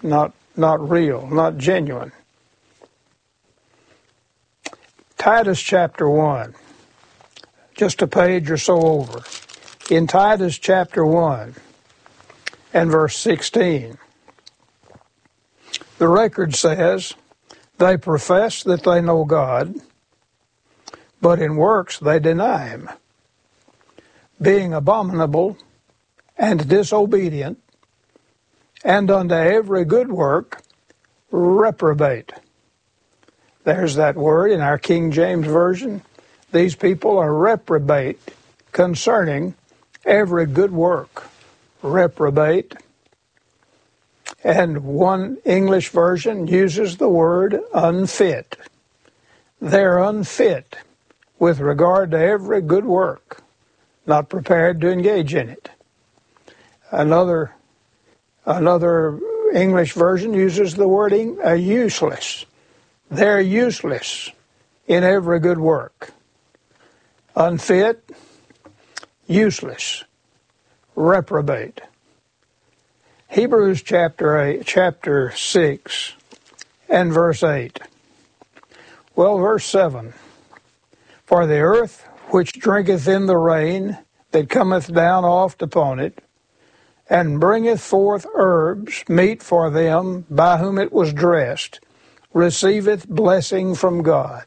not real, not genuine. Titus chapter 1, just a page or so over. In Titus chapter 1 and verse 16, the record says, they profess that they know God, but in works they deny Him, being abominable and disobedient, and unto every good work reprobate. There's that word in our King James Version. These people are reprobate concerning every good work. Reprobate. And one English version uses the word unfit. They're unfit with regard to every good work, not prepared to engage in it. Another English version uses the word useless. They're useless in every good work. Unfit, useless, reprobate. Hebrews chapter 6 and verse 8. Well, verse 7. For the earth which drinketh in the rain that cometh down oft upon it, and bringeth forth herbs, meat for them by whom it was dressed, receiveth blessing from God.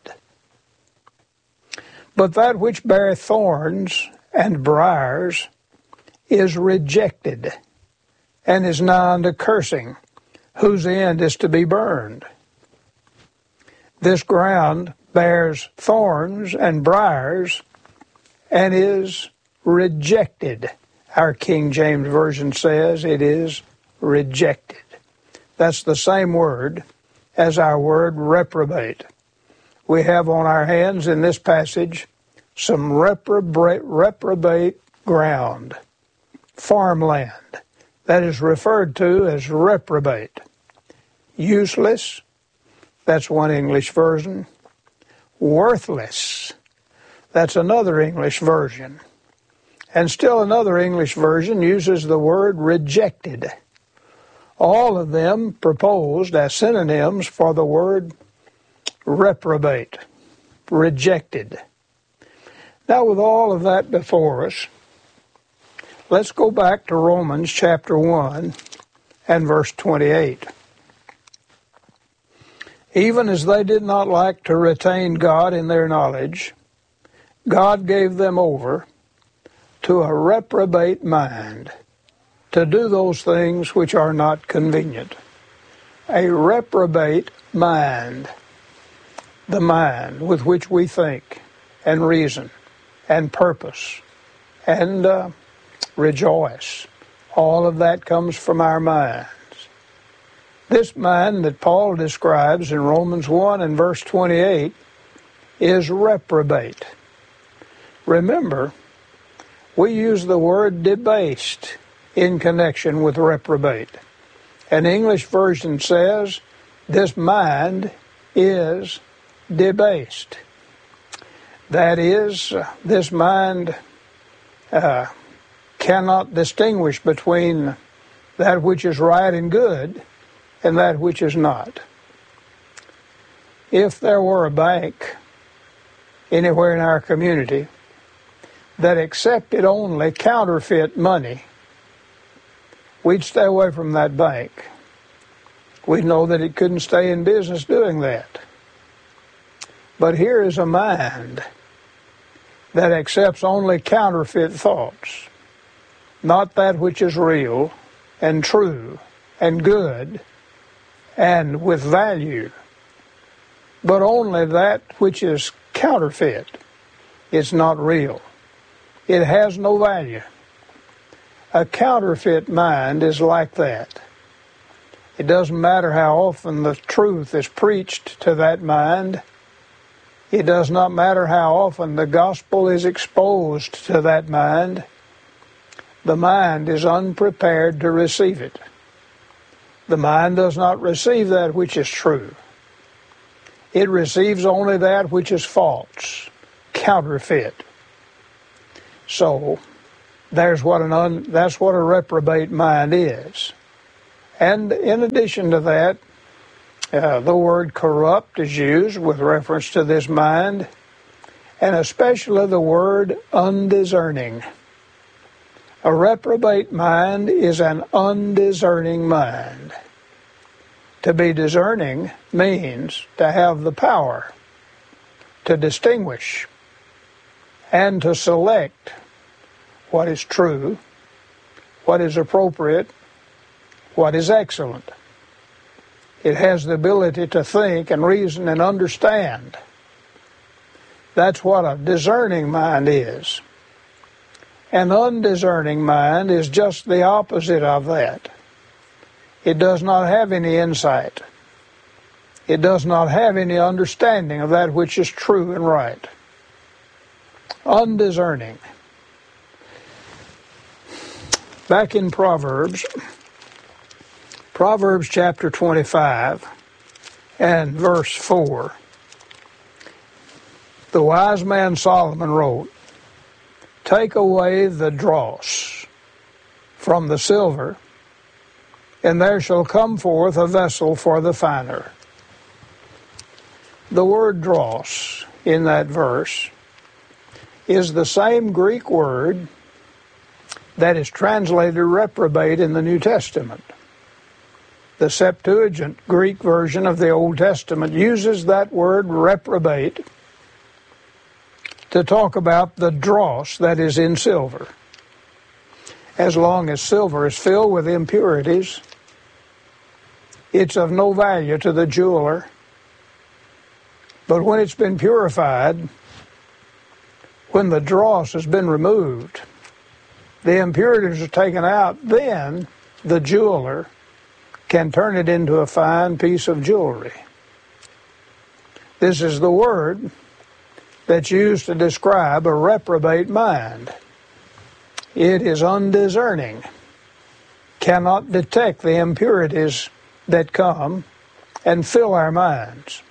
But that which beareth thorns and briars is rejected, and is nigh unto cursing, whose end is to be burned. This ground bears thorns and briars, and is rejected. Our King James Version says it is rejected. That's the same word as our word reprobate. We have on our hands in this passage some reprobate ground, farmland, that is referred to as reprobate. Useless, that's one English version. Worthless, that's another English version. And still another English version uses the word rejected. All of them proposed as synonyms for the word reprobate, rejected. Now, with all of that before us, let's go back to Romans chapter 1 and verse 28. Even as they did not like to retain God in their knowledge, God gave them over to a reprobate mind to do those things which are not convenient. A reprobate mind, the mind with which we think and reason and purpose and rejoice. All of that comes from our minds. This mind that Paul describes in Romans 1 and verse 28 is reprobate. Remember, we use the word debased in connection with reprobate. An English version says, this mind is debased. That is, this mind cannot distinguish between that which is right and good and that which is not. If there were a bank anywhere in our community that accepted only counterfeit money, we'd stay away from that bank. We'd know that it couldn't stay in business doing that. But here is a mind that accepts only counterfeit thoughts, not that which is real and true and good and with value, but only that which is counterfeit. It's not real. It has no value. A counterfeit mind is like that. It doesn't matter how often the truth is preached to that mind. It does not matter how often the gospel is exposed to that mind. The mind is unprepared to receive it. The mind does not receive that which is true. It receives only that which is false, counterfeit. So, that's what a reprobate mind is. And in addition to that, the word corrupt is used with reference to this mind, and especially the word undiscerning. A reprobate mind is an undiscerning mind. To be discerning means to have the power to distinguish and to select what is true, what is appropriate, what is excellent. It has the ability to think and reason and understand. That's what a discerning mind is. An undiscerning mind is just the opposite of that. It does not have any insight. It does not have any understanding of that which is true and right. Undiscerning. Back in Proverbs chapter 25 and verse 4, the wise man Solomon wrote, "Take away the dross from the silver, and there shall come forth a vessel for the finer." The word dross in that verse is the same Greek word that is translated reprobate in the New Testament. The Septuagint Greek version of the Old Testament uses that word reprobate to talk about the dross that is in silver. As long as silver is filled with impurities, it's of no value to the jeweler. But when it's been purified, when the dross has been removed, the impurities are taken out, then the jeweler can turn it into a fine piece of jewelry. This is the word that's used to describe a reprobate mind. It is undiscerning, cannot detect the impurities that come and fill our minds.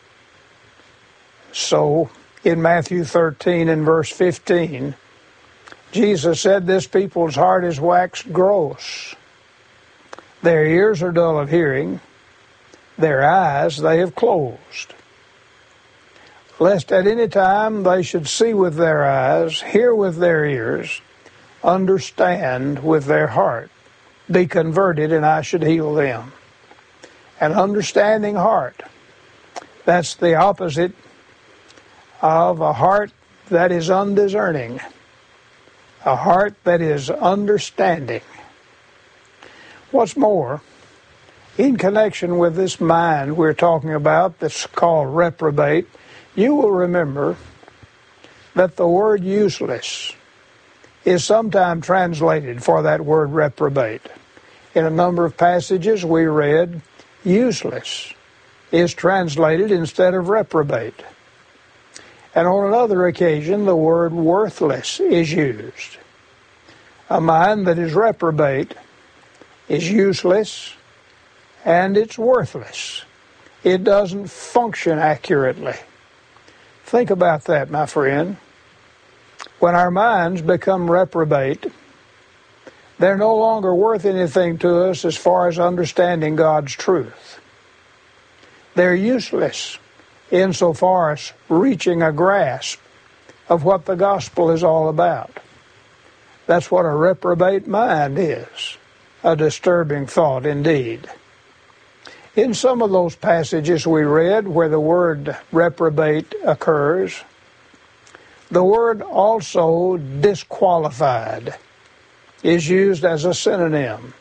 So, in Matthew 13 and verse 15, Jesus said, "This people's heart is waxed gross. Their ears are dull of hearing, their eyes they have closed. Lest at any time they should see with their eyes, hear with their ears, understand with their heart, be converted, and I should heal them." An understanding heart, that's the opposite of a heart that is undiscerning, a heart that is understanding. What's more, in connection with this mind we're talking about that's called reprobate, you will remember that the word useless is sometimes translated for that word reprobate. In a number of passages we read, useless is translated instead of reprobate. And on another occasion, the word worthless is used. A mind that is reprobate is useless and it's worthless. It doesn't function accurately. Think about that, my friend. When our minds become reprobate, they're no longer worth anything to us as far as understanding God's truth. They're useless insofar as reaching a grasp of what the gospel is all about. That's what a reprobate mind is, a disturbing thought indeed. In some of those passages we read where the word reprobate occurs, the word also disqualified is used as a synonym.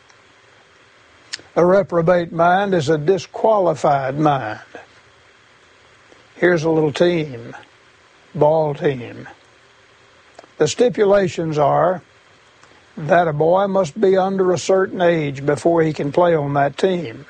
A reprobate mind is a disqualified mind. Here's a little team, ball team. The stipulations are that a boy must be under a certain age before he can play on that team.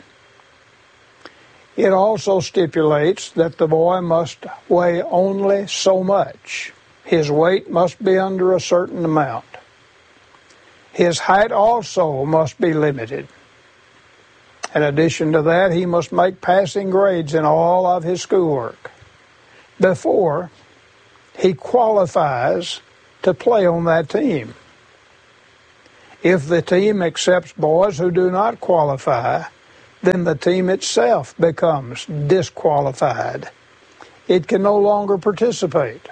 It also stipulates that the boy must weigh only so much. His weight must be under a certain amount. His height also must be limited. In addition to that, he must make passing grades in all of his schoolwork before he qualifies to play on that team. If the team accepts boys who do not qualify, then the team itself becomes disqualified. It can no longer participate.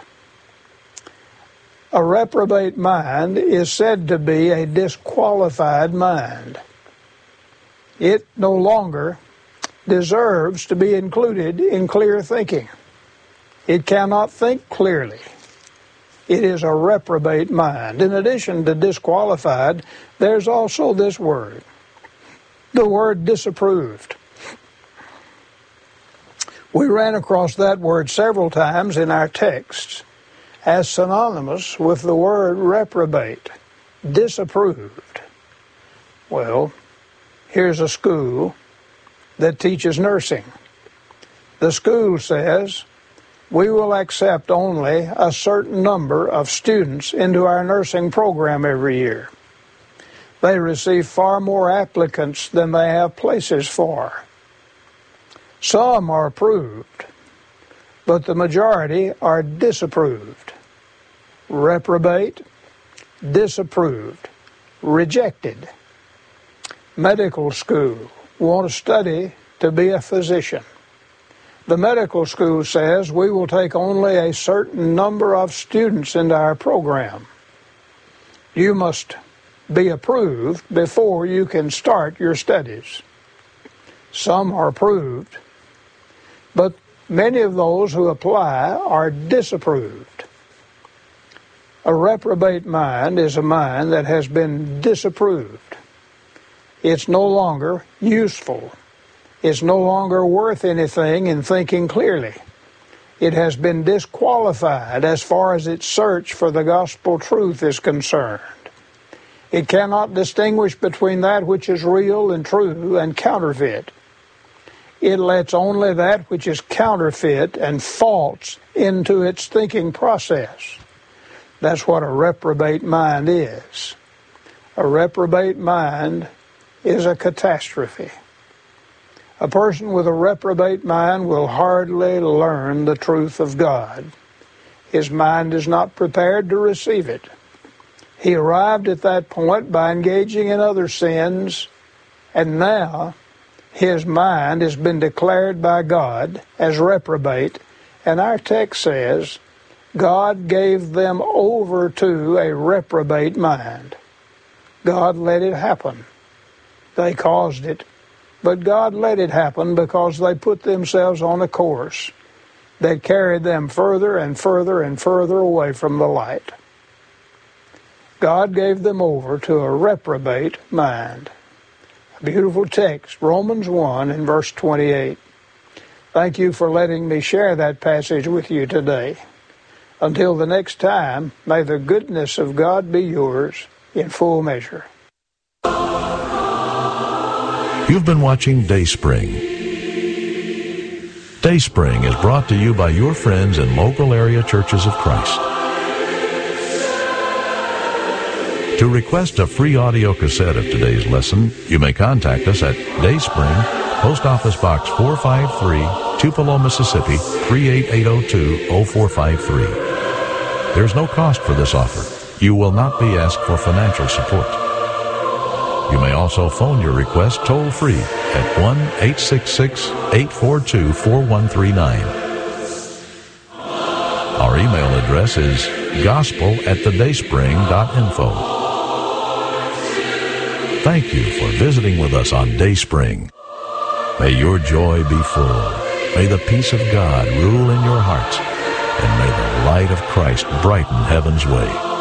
A reprobate mind is said to be a disqualified mind. It no longer deserves to be included in clear thinking. It cannot think clearly. It is a reprobate mind. In addition to disqualified, there's also this word, the word disapproved. We ran across that word several times in our texts as synonymous with the word reprobate, disapproved. Well, here's a school that teaches nursing. The school says, we will accept only a certain number of students into our nursing program every year. They receive far more applicants than they have places for. Some are approved, but the majority are disapproved. Reprobate, disapproved, rejected. Medical school want to study to be a physician. The medical school says we will take only a certain number of students into our program. You must be approved before you can start your studies. Some are approved, but many of those who apply are disapproved. A reprobate mind is a mind that has been disapproved. It's no longer useful. It's no longer worth anything in thinking clearly. It has been disqualified as far as its search for the gospel truth is concerned. It cannot distinguish between that which is real and true and counterfeit. It lets only that which is counterfeit and false into its thinking process. That's what a reprobate mind is. A reprobate mind is a catastrophe. A person with a reprobate mind will hardly learn the truth of God. His mind is not prepared to receive it. He arrived at that point by engaging in other sins, and now his mind has been declared by God as reprobate, and our text says, God gave them over to a reprobate mind. God let it happen. They caused it, but God let it happen because they put themselves on a course that carried them further and further and further away from the light. God gave them over to a reprobate mind. A beautiful text, Romans 1 and verse 28. Thank you for letting me share that passage with you today. Until the next time, may the goodness of God be yours in full measure. You've been watching Dayspring. Dayspring is brought to you by your friends in local area churches of Christ. To request a free audio cassette of today's lesson, you may contact us at Dayspring, Post Office Box 453, Tupelo, Mississippi 38802-0453. There's no cost for this offer. You will not be asked for financial support. You may also phone your request toll-free at 1-866-842-4139. Our email address is gospel@thedayspring.info. Thank you for visiting with us on Dayspring. May your joy be full. May the peace of God rule in your hearts. And may the light of Christ brighten heaven's way.